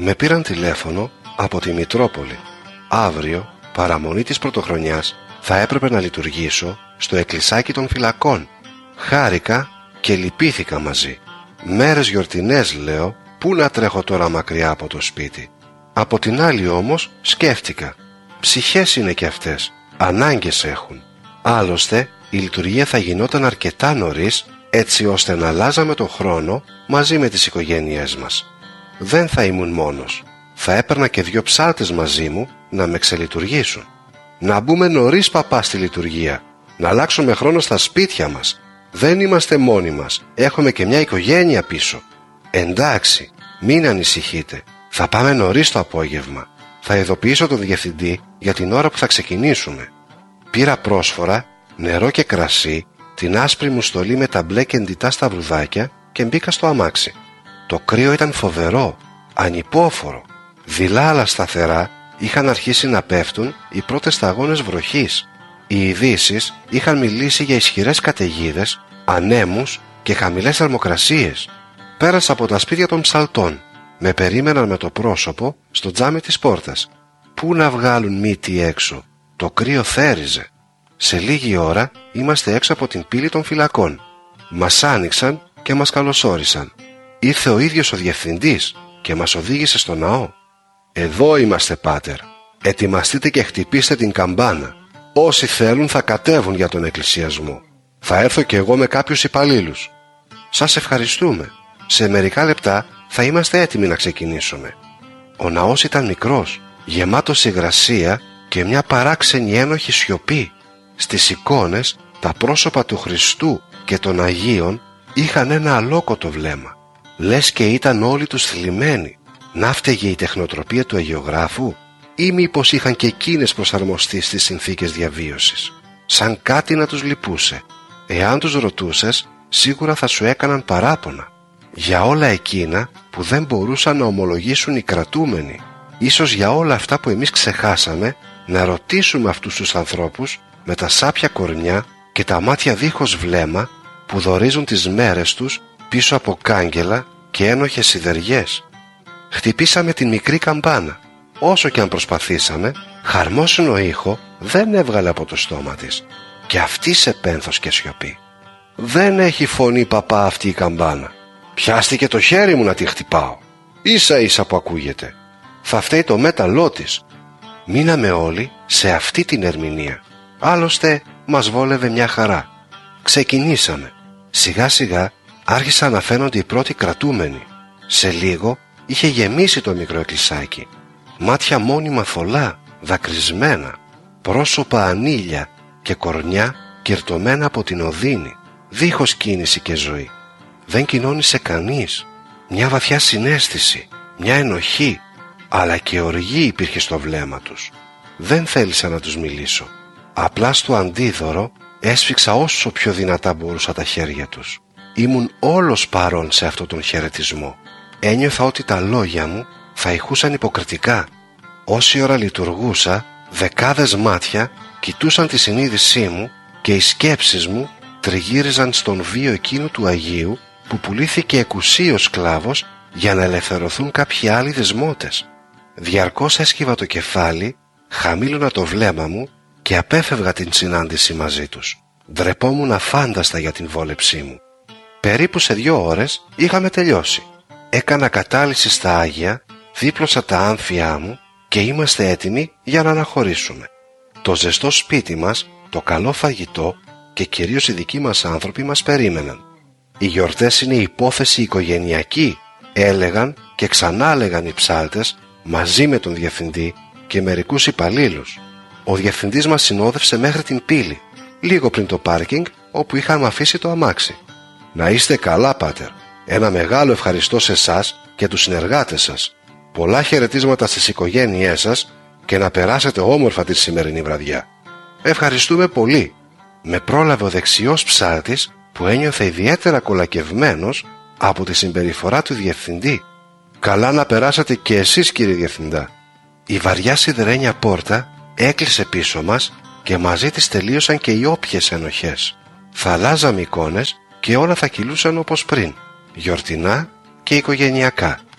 Με πήραν τηλέφωνο από τη Μητρόπολη. Αύριο, παραμονή της Πρωτοχρονιάς, θα έπρεπε να λειτουργήσω στο εκκλησάκι των Φυλακών. Χάρηκα και λυπήθηκα μαζί. Μέρες γιορτινές, λέω, πού να τρέχω τώρα μακριά από το σπίτι. Από την άλλη όμως σκέφτηκα, ψυχές είναι κι αυτές, ανάγκες έχουν. Άλλωστε η λειτουργία θα γινόταν αρκετά νωρίς, έτσι ώστε να αλλάζαμε τον χρόνο μαζί με τις οικογένειές μας. Δεν θα ήμουν μόνος. Θα έπαιρνα και 2 ψάλτες μαζί μου να με ξελειτουργήσουν. Να μπούμε νωρίς, παπά, στη λειτουργία. Να αλλάξουμε χρόνο στα σπίτια μας. Δεν είμαστε μόνοι μας. Έχουμε και μια οικογένεια πίσω. Εντάξει, μην ανησυχείτε. Θα πάμε νωρίς το απόγευμα. Θα ειδοποιήσω τον διευθυντή για την ώρα που θα ξεκινήσουμε. Πήρα πρόσφορα, νερό και κρασί, την άσπρη μου στολή με τα μπλε κεντητά σταυρουδάκια και μπήκα στο αμάξι. Το κρύο ήταν φοβερό, ανυπόφορο. Δειλά αλλά σταθερά είχαν αρχίσει να πέφτουν οι πρώτες σταγόνες βροχής. Οι ειδήσεις είχαν μιλήσει για ισχυρές καταιγίδες, ανέμους και χαμηλές θερμοκρασίες. Πέρασα από τα σπίτια των ψαλτών. Με περίμεναν με το πρόσωπο στο τζάμι της πόρτας. Πού να βγάλουν μύτη έξω, το κρύο θέριζε. Σε λίγη ώρα είμαστε έξω από την πύλη των Φυλακών. Μας άνοιξαν και μας καλωσόρισαν. Ήρθε ο ίδιος ο διευθυντής και μας οδήγησε στο ναό. «Εδώ είμαστε, πάτερ. Ετοιμαστείτε και χτυπήστε την καμπάνα. Όσοι θέλουν θα κατέβουν για τον εκκλησιασμό. Θα έρθω κι εγώ με κάποιους υπαλλήλους». «Σας ευχαριστούμε. Σε μερικά λεπτά θα είμαστε έτοιμοι να ξεκινήσουμε». Ο ναός ήταν μικρός, γεμάτος υγρασία και μια παράξενη ένοχη σιωπή. Στις εικόνες τα πρόσωπα του Χριστού και των Αγίων είχαν ένα αλόκοτο βλέμμα. Λες και ήταν όλοι τους θλιμμένοι. Να φταίγε η τεχνοτροπία του αγιογράφου ή μήπως είχαν και εκείνες προσαρμοστεί στις συνθήκες διαβίωσης. Σαν κάτι να τους λυπούσε. Εάν τους ρωτούσες, σίγουρα θα σου έκαναν παράπονα για όλα εκείνα που δεν μπορούσαν να ομολογήσουν οι κρατούμενοι. Ίσως για όλα αυτά που εμείς ξεχάσαμε να ρωτήσουμε αυτούς τους ανθρώπους με τα σάπια κορνιά και τα μάτια δίχως βλέμμα που δορίζουν τις μέρες τους πίσω από κάγκελα και ένοχες σιδεριές. Χτυπήσαμε την μικρή καμπάνα. Όσο και αν προσπαθήσαμε, χαρμόσυνο ήχο δεν έβγαλε από το στόμα της. Και αυτή σε πένθος και σιωπή. «Δεν έχει φωνή, παπά, αυτή η καμπάνα. Πιάστηκε το χέρι μου να τη χτυπάω. Ίσα ίσα που ακούγεται. Θα φταίει το μέταλλό της». Μείναμε όλοι σε αυτή την ερμηνεία. Άλλωστε μας βόλευε μια χαρά. Ξεκινήσαμε. Σιγά σιγά άρχισαν να φαίνονται οι πρώτοι κρατούμενοι. Σε λίγο είχε γεμίσει το μικρό εκκλησάκι. Μάτια μόνιμα θολά, δακρυσμένα, πρόσωπα ανήλια και κορνιά κυρτωμένα από την οδύνη, δίχως κίνηση και ζωή. Δεν κοινώνησε κανείς. Μια βαθιά συναίσθηση, μια ενοχή, αλλά και οργή υπήρχε στο βλέμμα τους. Δεν θέλησα να τους μιλήσω. Απλά στο αντίδωρο έσφιξα όσο πιο δυνατά μπορούσα τα χέρια τους. Ήμουν όλος παρόν σε αυτόν τον χαιρετισμό. Ένιωθα ότι τα λόγια μου θα ηχούσαν υποκριτικά. Όση ώρα λειτουργούσα, δεκάδες μάτια κοιτούσαν τη συνείδησή μου και οι σκέψεις μου τριγύριζαν στον βίο εκείνου του Αγίου που πουλήθηκε εκουσίως σκλάβος για να ελευθερωθούν κάποιοι άλλοι δεσμότες. Διαρκώς έσκυβα το κεφάλι, χαμήλωνα το βλέμμα μου και απέφευγα την συνάντηση μαζί τους. Ντρεπόμουν αφάνταστα για την βόλεψή μου. Περίπου σε 2 ώρες είχαμε τελειώσει. Έκανα κατάλυση στα Άγια, δίπλωσα τα άμφια μου και είμαστε έτοιμοι για να αναχωρήσουμε. Το ζεστό σπίτι μας, το καλό φαγητό και κυρίως οι δικοί μας άνθρωποι μας περίμεναν. Οι γιορτές είναι υπόθεση οικογενειακή, έλεγαν και ξανά έλεγαν οι ψάλτες μαζί με τον διευθυντή και μερικούς υπαλλήλους. Ο διευθυντής μας συνόδευσε μέχρι την πύλη, λίγο πριν το πάρκινγκ όπου είχαμε αφήσει το αμάξι. «Να είστε καλά, πάτερ. Ένα μεγάλο ευχαριστώ σε εσάς και τους συνεργάτες σας. Πολλά χαιρετίσματα στις οικογένειές σας και να περάσετε όμορφα τη σημερινή βραδιά». «Ευχαριστούμε πολύ». Με πρόλαβε ο δεξιός ψάλτης που ένιωθε ιδιαίτερα κολακευμένος από τη συμπεριφορά του διευθυντή. «Καλά να περάσατε και εσείς, κύριε διευθυντά». Η βαριά σιδερένια πόρτα έκλεισε πίσω μας και μαζί της τελείωσαν και οι όποιες ενοχές. Θα αλλάζαμε εικόνες και όλα θα κυλούσαν όπως πριν, γιορτινά και οικογενειακά.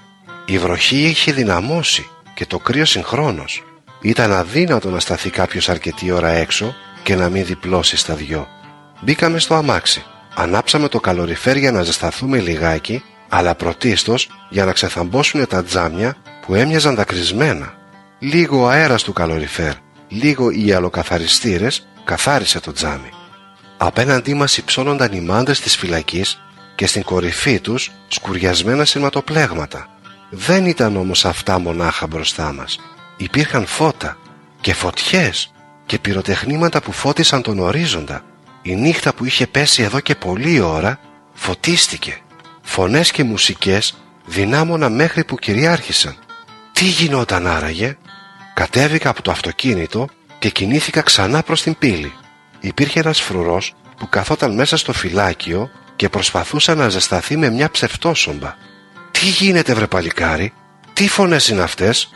Η βροχή είχε δυναμώσει και το κρύο συγχρόνως. Ήταν αδύνατο να σταθεί κάποιος αρκετή ώρα έξω και να μην διπλώσει στα δυο. Μπήκαμε στο αμάξι. Ανάψαμε το καλοριφέρ για να ζεσταθούμε λιγάκι, αλλά πρωτίστως για να ξεθαμπόσουν τα τζάμια που έμοιαζαν δακρυσμένα. Λίγο ο αέρας του καλοριφέρ, λίγο οι αλοκαθαριστήρες καθάρισε το τζάμι. Απέναντί μας υψώνονταν οι μάντρες της φυλακής και στην κορυφή τους σκουριασμένα σειρματοπλέγματα. Δεν ήταν όμως αυτά μονάχα μπροστά μας. Υπήρχαν φώτα και φωτιές και πυροτεχνήματα που φώτισαν τον ορίζοντα. Η νύχτα που είχε πέσει εδώ και πολλή ώρα φωτίστηκε. Φωνές και μουσικές δυνάμωνα μέχρι που κυριάρχησαν. Τι γινόταν άραγε? Κατέβηκα από το αυτοκίνητο και κινήθηκα ξανά προς την πύλη. Υπήρχε ένας φρουρός που καθόταν μέσα στο φυλάκιο και προσπαθούσε να ζεσταθεί με μια ψευτόσομπα. Τι γίνεται βρε παλικάρι? Τι φωνές είναι αυτές?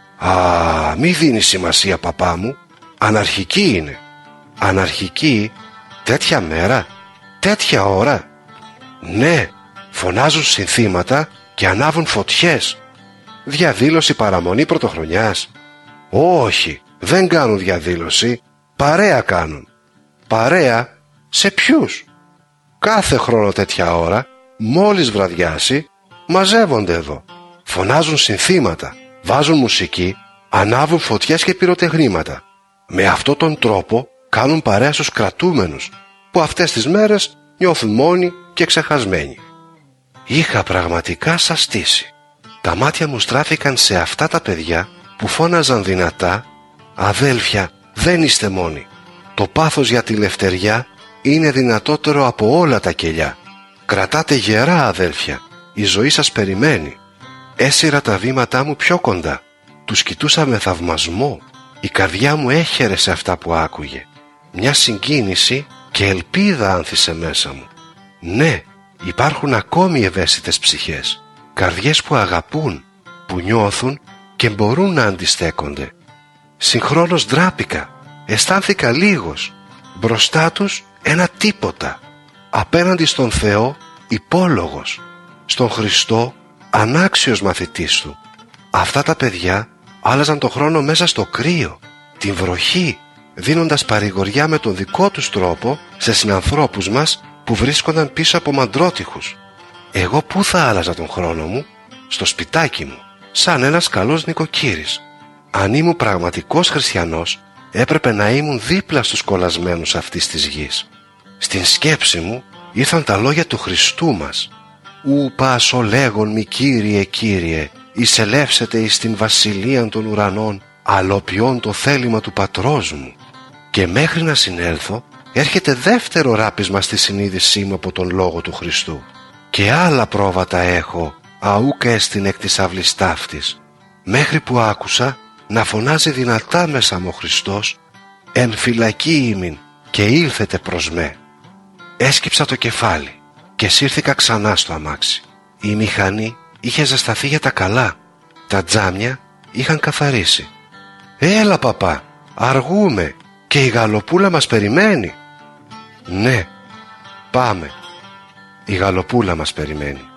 Α, μη δίνεις σημασία παπά μου. Αναρχική είναι. Αναρχική? Τέτοια μέρα? Τέτοια ώρα? Ναι, φωνάζουν συνθήματα και ανάβουν φωτιές. Διαδήλωση παραμονή πρωτοχρονιάς? Όχι, δεν κάνουν διαδήλωση. Παρέα κάνουν. Παρέα? Σε ποιους? Κάθε χρόνο τέτοια ώρα, μόλις βραδιάσει, μαζεύονται εδώ. Φωνάζουν συνθήματα, βάζουν μουσική, ανάβουν φωτιές και πυροτεχνήματα. Με αυτόν τον τρόπο κάνουν παρέα στους κρατούμενους, που αυτές τις μέρες νιώθουν μόνοι και ξεχασμένοι. Είχα πραγματικά σαστήσει. Τα μάτια μου στράφηκαν σε αυτά τα παιδιά που φώναζαν δυνατά «Αδέλφια, δεν είστε μόνοι. Το πάθος για τη λευτεριά είναι δυνατότερο από όλα τα κελιά. Κρατάτε γερά αδέλφια, η ζωή σας περιμένει». Έσυρα τα βήματά μου πιο κοντά. Τους κοιτούσα με θαυμασμό. Η καρδιά μου έχερε σε αυτά που άκουγε. Μια συγκίνηση και ελπίδα άνθησε μέσα μου. Ναι, υπάρχουν ακόμη ευαίσθητες ψυχές. Καρδιές που αγαπούν, που νιώθουν και μπορούν να αντιστέκονται. Συγχρόνως ντράπηκα, αισθάνθηκα λίγος. Μπροστά τους ένα τίποτα. Απέναντι στον Θεό υπόλογος. Στον Χριστό ανάξιος μαθητής του. Αυτά τα παιδιά άλλαζαν το χρόνο μέσα στο κρύο, την βροχή, δίνοντας παρηγοριά με τον δικό τους τρόπο σε συνανθρώπους μας που βρίσκονταν πίσω από μαντρότυχους. Εγώ πού θα άλλαζα τον χρόνο μου? Στο σπιτάκι μου, σαν ένας καλός νοικοκύρης. Αν ήμουν πραγματικός χριστιανός, έπρεπε να ήμουν δίπλα στους κολλασμένους αυτής της γης. Στην σκέψη μου ήρθαν τα λόγια του Χριστού μας. «Ου πάσο λέγον μη Κύριε, Κύριε, εισελεύσετε εις την βασιλείαν των ουρανών, αλλοποιών το θέλημα του πατρός μου». Και μέχρι να συνέλθω, έρχεται δεύτερο ράπισμα στη συνείδησή μου από τον λόγο του Χριστού. Και άλλα πρόβατα έχω, αούκα έστιν εκ της αυλής ταύτης, μέχρι που άκουσα να φωνάζει δυνατά μέσα μου ο Χριστός, «Εν φυλακή ήμην και ήλθετε προς με». Έσκυψα το κεφάλι και σύρθηκα ξανά στο αμάξι. Η μηχανή είχε ζεσταθεί για τα καλά. Τα τζάμια είχαν καθαρίσει. «Έλα παπά, αργούμε και η γαλοπούλα μας περιμένει». «Ναι, πάμε. Η γαλοπούλα μας περιμένει».